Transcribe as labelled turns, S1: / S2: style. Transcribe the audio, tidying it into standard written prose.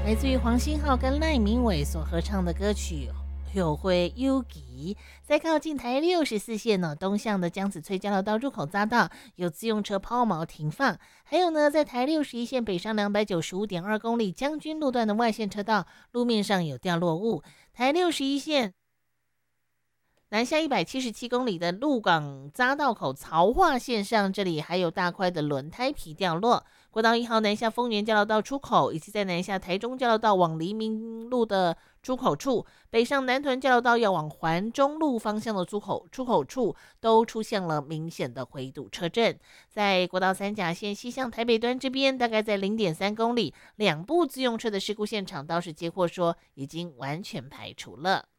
S1: 来自于黄星浩跟赖明伟所合唱的歌曲有会 Yugi。 在靠近台64线东向的江子翠交流道入口匝道有自用车抛锚停放，还有呢，在台61线北上295.2公里将军路段的外线车道路面上有掉落物，台61线南下177公里的鹿港匝道口曹化线上，这里还有大块的轮胎皮掉落。国道1号南下丰原交流道出口，以及在南下台中交流道往黎明路的出口处，北上南屯交流道要往环中路方向的出口处，都出现了明显的回堵车阵。在国道三甲线西向台北端这边，大概在0.3公里，两部自用车的事故现场倒是接获说已经完全排除了。